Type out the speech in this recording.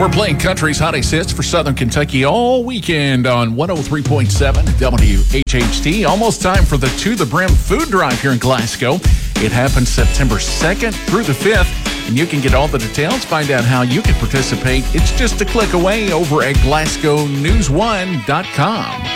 We're playing country's hottest hits for Southern Kentucky all weekend on 103.7 WHHT. Almost time for the To the Brim food drive here in Glasgow. It happens September 2nd through the 5th, and you can get all the details, find out how you can participate. It's just a click away over at GlasgowNews1.com.